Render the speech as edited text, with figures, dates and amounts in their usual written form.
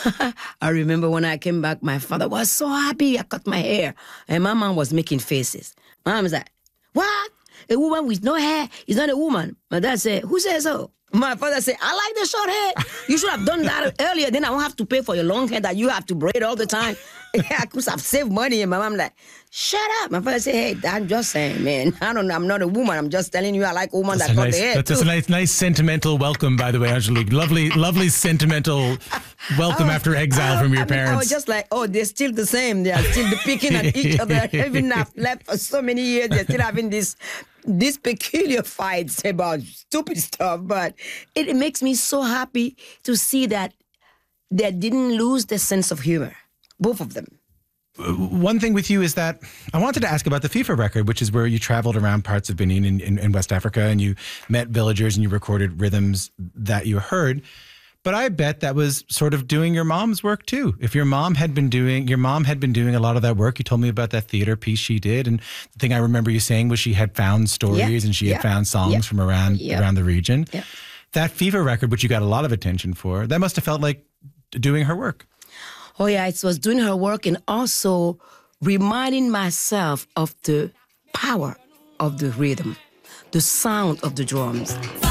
I remember when I came back, my father was so happy. I cut my hair. And my mom was making faces. My mom was like, what? A woman with no hair is not a woman. My dad said, who says so? My father said, I like the short hair. You should have done that earlier. Then I won't have to pay for your long hair that you have to braid all the time. I could have saved money. And my mom like, shut up. My father said, hey, I'm just saying, man. I don't know. I'm not a woman. I'm just telling you I like women that cut the hair. That's a nice sentimental welcome, by the way, Angelique. Lovely sentimental welcome after exile from your parents. I was just like, oh, they're still the same. They are still picking at each other. Even after left for so many years, they're still having these peculiar fights about stupid stuff. But it makes me so happy to see that they didn't lose their sense of humor. Both of them. One thing with you is that I wanted to ask about the FIFA record, which is where you traveled around parts of Benin in West Africa and you met villagers and you recorded rhythms that you heard. But I bet that was sort of doing your mom's work too. If your mom had been doing a lot of that work, you told me about that theater piece she did. And the thing I remember you saying was she had found stories and she had found songs from around the region. Yeah. That FIFA record, which you got a lot of attention for, that must have felt like doing her work. Oh, yeah, it was doing her work and also reminding myself of the power of the rhythm, the sound of the drums.